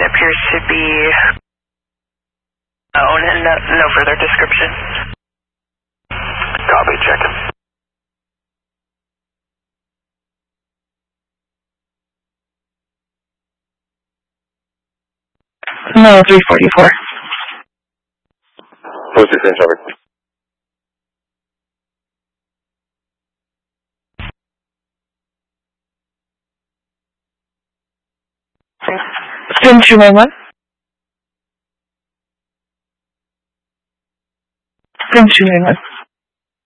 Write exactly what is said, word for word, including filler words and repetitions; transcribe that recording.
appears to be known and no, no further description. Copy, checking. No, three forty-four. Post your finish over. Spin two one one. Spin two one one.